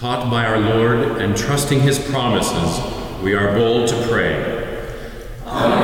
Taught by our Lord and trusting his promises, we are bold to pray. Our